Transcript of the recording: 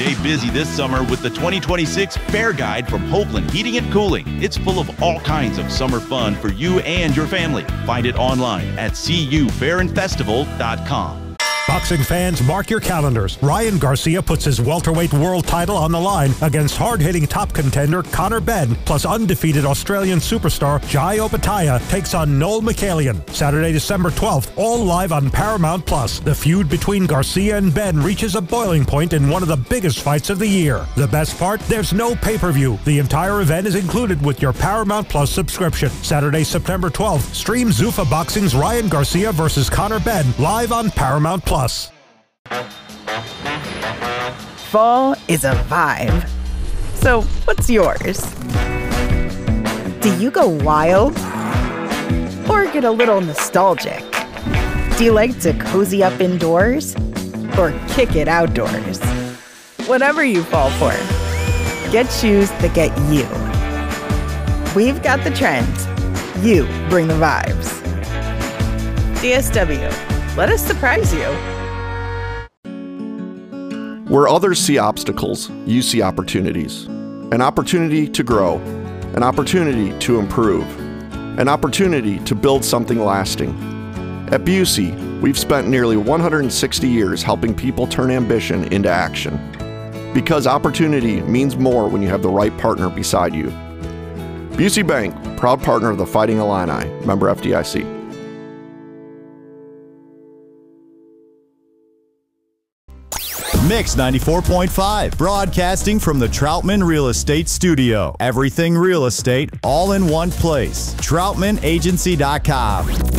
Stay busy this summer with the 2026 Fair Guide from Hoagland Heating and Cooling. It's full of all kinds of summer fun for you and your family. Find it online at cufairandfestival.com. Boxing fans, mark your calendars. Ryan Garcia puts his welterweight world title on the line against hard-hitting top contender Conor Benn, plus undefeated Australian superstar Jai Opetaia takes on Noel Michaelian. Saturday, December 12th, all live on Paramount+. The feud between Garcia and Benn reaches a boiling point in one of the biggest fights of the year. The best part? There's no pay-per-view. The entire event is included with your Paramount+ subscription. Saturday, September 12th, stream Zuffa Boxing's Ryan Garcia versus Conor Benn live on Paramount+. Fall is a vibe. So, what's yours? Do you go wild? Or get a little nostalgic? Do you like to cozy up indoors? Or kick it outdoors? Whatever you fall for, get shoes that get you. We've got the trends. You bring the vibes. DSW, let us surprise you. Where others see obstacles, you see opportunities. An opportunity to grow, an opportunity to improve, an opportunity to build something lasting. At Busey, we've spent nearly 160 years helping people turn ambition into action. Because opportunity means more when you have the right partner beside you. Busey Bank, proud partner of the Fighting Illini, member FDIC. Mix 94.5, broadcasting from the Troutman Real Estate Studio. Everything real estate, all in one place. TroutmanAgency.com.